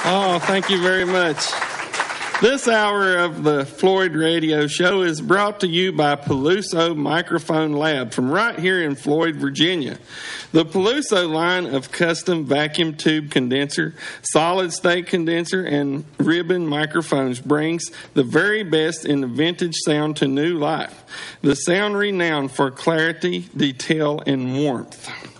Oh, thank you very much. This hour of the Floyd Radio Show is brought to you by Peluso Microphone Lab from right here in Floyd, Virginia. The Peluso line of custom vacuum tube condenser, solid state condenser, and ribbon microphones brings the very best in the vintage sound to new life. The sound renowned for clarity, detail, and warmth.